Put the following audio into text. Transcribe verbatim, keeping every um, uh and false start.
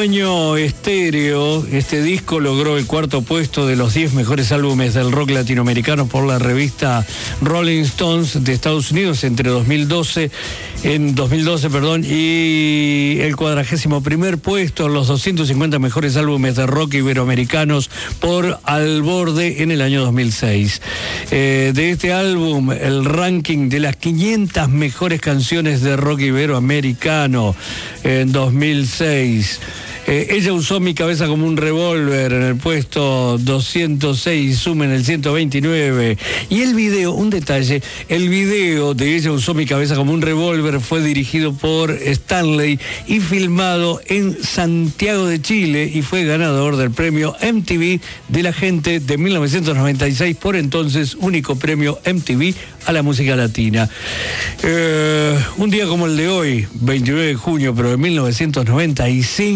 Sueño Estéreo, este disco logró el cuarto puesto de los diez mejores álbumes del rock latinoamericano por la revista Rolling Stones de Estados Unidos entre dos mil doce, en dos mil doce, perdón, y el cuadragésimo primer puesto en los doscientos cincuenta mejores álbumes de rock iberoamericanos por Al Borde en el año dos mil seis. Eh, de este álbum, el ranking de las quinientas mejores canciones de rock iberoamericano en dos mil seis. Eh, ella usó Mi Cabeza como un Revólver en el puesto doscientos seis, Suma en el ciento veintinueve. Y el video, un detalle, el video de Ella Usó Mi Cabeza como un Revólver fue dirigido por Stanley y filmado en Santiago de Chile y fue ganador del premio M T V de la gente de mil novecientos noventa y seis, por entonces único premio M T V a la música latina. Eh, un día como el de hoy, veintinueve de junio, pero de mil novecientos noventa y cinco,